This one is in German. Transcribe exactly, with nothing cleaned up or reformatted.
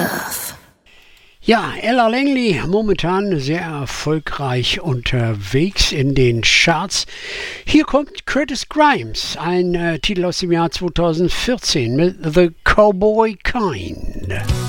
Love. Ja, Ella Langley, momentan sehr erfolgreich unterwegs in den Charts. Hier kommt Curtis Grimes, ein äh, Titel aus dem Jahr zweitausendvierzehn mit The Cowboy Kind.